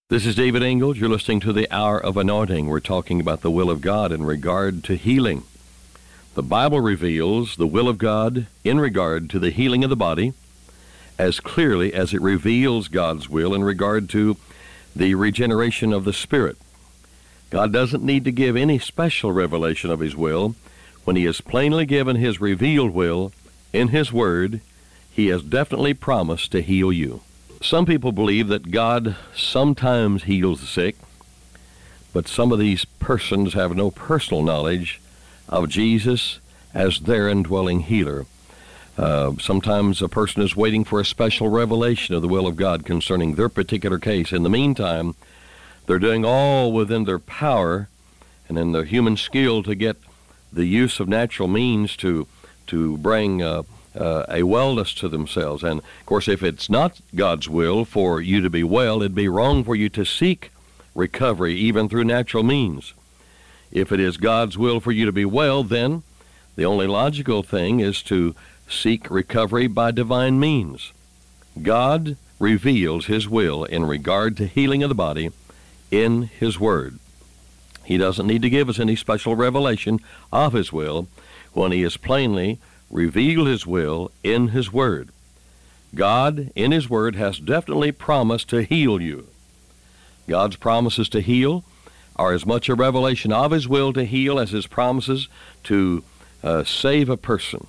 This is David Ingalls. You're listening to the Hour of Anointing. We're talking about the will of God in regard to healing. The Bible reveals the will of God in regard to the healing of the body as clearly as it reveals God's will in regard to the regeneration of the spirit. God doesn't need to give any special revelation of His will. When He has plainly given His revealed will in His Word, He has definitely promised to heal you. Some people believe that God sometimes heals the sick, but some of these persons have no personal knowledge of Jesus as their indwelling healer. Sometimes a person is waiting for a special revelation of the will of God concerning their particular case. In the meantime, they're doing all within their power and in their human skill to get the use of natural means to bring a wellness to themselves. And, of course, if it's not God's will for you to be well, it'd be wrong for you to seek recovery even through natural means. If it is God's will for you to be well, then the only logical thing is to seek recovery by divine means. God reveals His will in regard to healing of the body in His Word. He doesn't need to give us any special revelation of His will when He has plainly revealed His will in His Word. God, in His Word, has definitely promised to heal you. God's promises to heal are as much a revelation of His will to heal as His promises to save a person,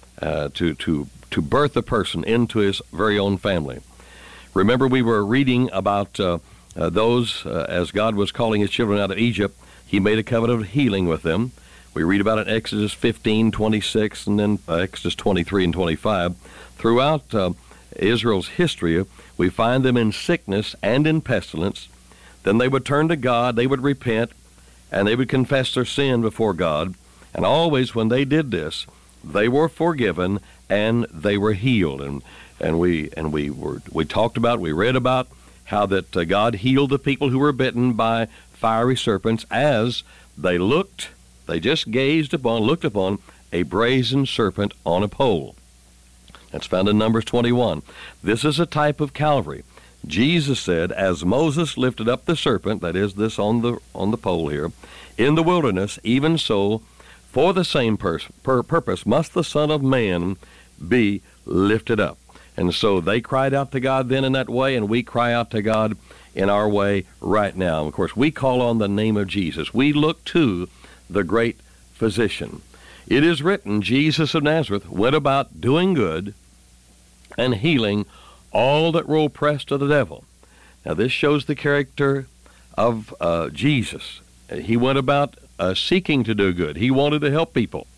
to birth a person into His very own family. Remember, we were reading about those, as God was calling His children out of Egypt, He made a covenant of healing with them. We read about it in Exodus 15, 26, and then Exodus 23 and 25. Throughout Israel's history, we find them in sickness and in pestilence. Then they would turn to God, they would repent, and they would confess their sin before God. And always when they did this, they were forgiven and they were healed. And we talked about, we read about how that God healed the people who were bitten by fiery serpents as they just looked upon a brazen serpent on a pole. That's found in Numbers 21. This is a type of Calvary. Jesus said, as Moses lifted up the serpent, that is this on the pole here, in the wilderness, even so, for the same purpose must the Son of Man be lifted up. And so they cried out to God then in that way, and we cry out to God in our way right now. Of course, we call on the name of Jesus. We look to the great physician. It is written, Jesus of Nazareth went about doing good and healing all that were oppressed of the devil. Now this shows the character of Jesus. He went about seeking to do good. He wanted to help people.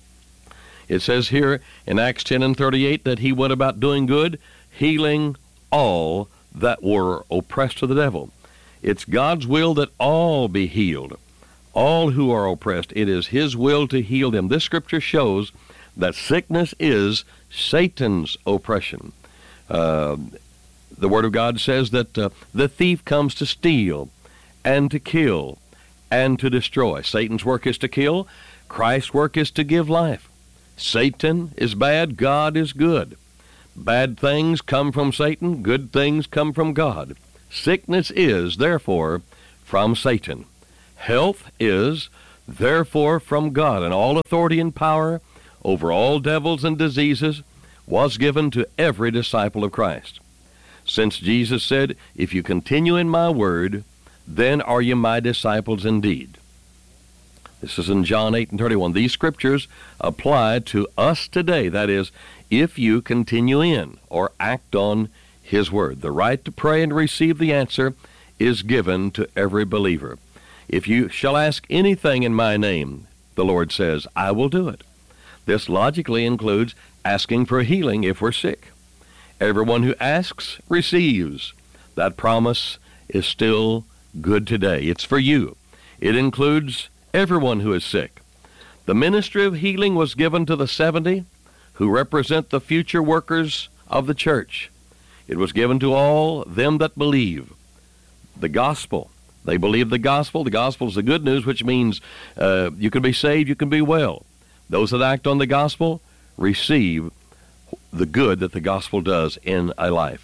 It says here in Acts 10 and 38 that He went about doing good, healing all that were oppressed of the devil. It's God's will that all be healed. All who are oppressed, it is His will to heal them. This scripture shows that sickness is Satan's oppression. The Word of God says that the thief comes to steal and to kill and to destroy. Satan's work is to kill. Christ's work is to give life. Satan is bad. God is good. Bad things come from Satan. Good things come from God. Sickness is, therefore, from Satan. Health is, therefore, from God, and all authority and power over all devils and diseases was given to every disciple of Christ. Since Jesus said, if you continue in my word, then are you my disciples indeed. This is in John 8 and 31. These scriptures apply to us today. That is, if you continue in or act on His word. The right to pray and receive the answer is given to every believer. If you shall ask anything in my name, the Lord says, I will do it. This logically includes asking for healing if we're sick. Everyone who asks receives. That promise is still good today. It's for you. It includes everyone who is sick. The ministry of healing was given to the 70 who represent the future workers of the church. It was given to all them that believe. The gospel. They believe the gospel. The gospel is the good news, which means you can be saved, you can be well. Those that act on the gospel receive the good that the gospel does in a life.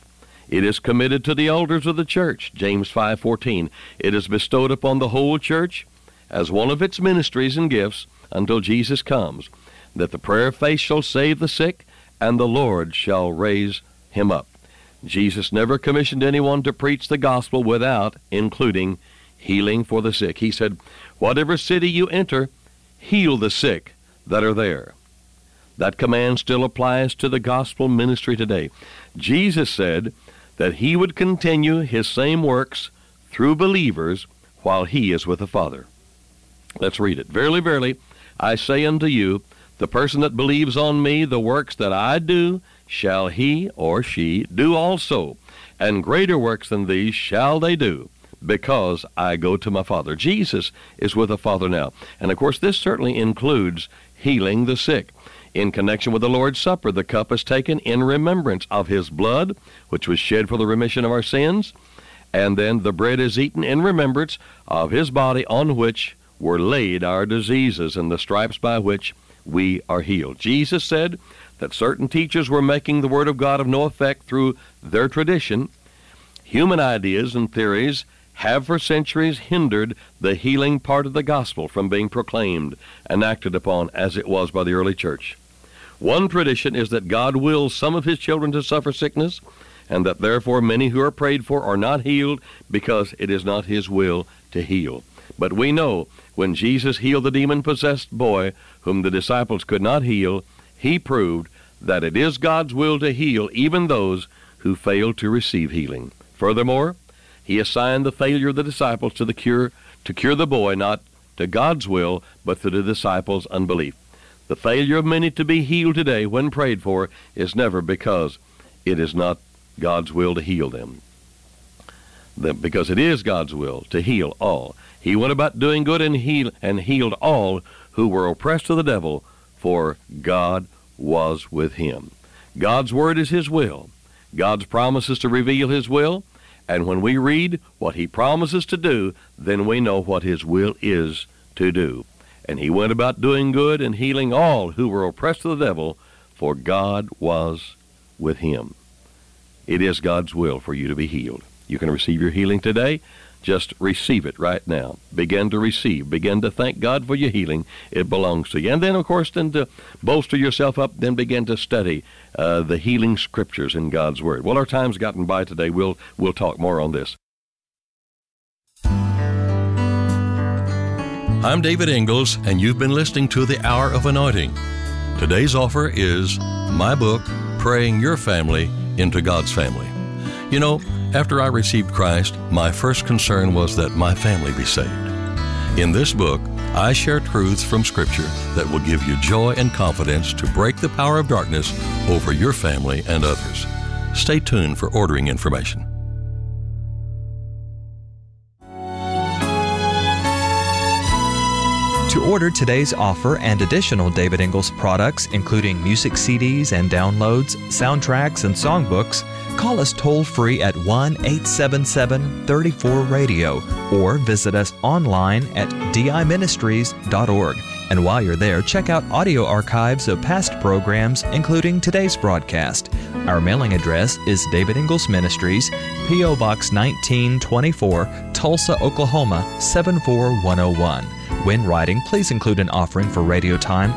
It is committed to the elders of the church, James 5:14. It is bestowed upon the whole church as one of its ministries and gifts until Jesus comes, that the prayer of faith shall save the sick, and the Lord shall raise him up. Jesus never commissioned anyone to preach the gospel without including healing for the sick. He said, whatever city you enter, heal the sick that are there. That command still applies to the gospel ministry today. Jesus said that he would continue his same works through believers while he is with the Father. Let's read it. Verily, verily, I say unto you, the person that believes on me, the works that I do, shall he or she do also. And greater works than these shall they do, because I go to my Father. Jesus is with the Father now. And of course, this certainly includes healing the sick. In connection with the Lord's Supper, the cup is taken in remembrance of his blood, which was shed for the remission of our sins. And then the bread is eaten in remembrance of his body, on which were laid our diseases and the stripes by which we are healed. Jesus said that certain teachers were making the Word of God of no effect through their tradition. Human ideas and theories have for centuries hindered the healing part of the gospel from being proclaimed and acted upon as it was by the early church. One tradition is that God wills some of his children to suffer sickness, and that therefore many who are prayed for are not healed because it is not his will to heal. But we know when Jesus healed the demon-possessed boy whom the disciples could not heal, he proved that it is God's will to heal even those who fail to receive healing. Furthermore, he assigned the failure of the disciples to cure the boy, not to God's will, but to the disciples' unbelief. The failure of many to be healed today when prayed for is never because it is not God's will to heal them. Because it is God's will to heal all. He went about doing good and healed all who were oppressed of the devil, for God was with him. God's word is his will. God's promise is to reveal his will. And when we read what he promises to do, then we know what his will is to do. And he went about doing good and healing all who were oppressed of the devil, for God was with him. It is God's will for you to be healed. You can receive your healing today. Just receive it right now. Begin to receive. Begin to thank God for your healing. It belongs to you. And then, of course, then to bolster yourself up, then begin to study the healing scriptures in God's Word. Well, our time's gotten by today. We'll talk more on this. I'm David Ingalls, and you've been listening to The Hour of Anointing. Today's offer is my book, Praying Your Family into God's Family. You know, after I received Christ, my first concern was that my family be saved. In this book, I share truths from Scripture that will give you joy and confidence to break the power of darkness over your family and others. Stay tuned for ordering information. To order today's offer and additional David Ingalls products, including music CDs and downloads, soundtracks, and songbooks, call us toll-free at 1-877-34-RADIO or visit us online at diministries.org. And while you're there, check out audio archives of past programs, including today's broadcast. Our mailing address is David Ingalls Ministries, P.O. Box 1924, Tulsa, Oklahoma 74101. When writing, please include an offering for radio time